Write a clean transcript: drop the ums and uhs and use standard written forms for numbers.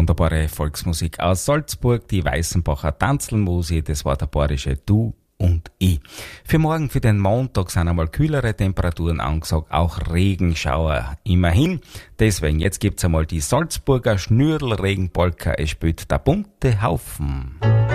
wunderbare Volksmusik aus Salzburg, die Weißenbacher Tanzelmusik, das war der bayerische Du und ich. Für morgen, für den Montag, sind einmal kühlere Temperaturen angesagt, auch Regenschauer immerhin. Deswegen, jetzt gibt's einmal die Salzburger Schnürl-Regenpolka, es spielt der bunte Haufen.